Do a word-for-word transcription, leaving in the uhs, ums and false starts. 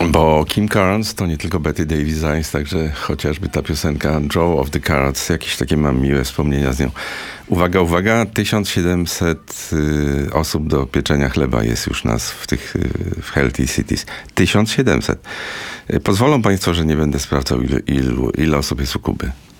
Bo Kim Carnes to nie tylko Betty Davis, a jest także chociażby ta piosenka Draw of the Cards. Jakieś takie mam miłe wspomnienia z nią. Uwaga, uwaga, tysiąc siedemset y, osób do pieczenia chleba jest już nas w tych y, w Healthy Cities. tysiąc siedemset. Y, pozwolą państwo, że nie będę sprawdzał, ile, ilu, ile osób jest u Kuby.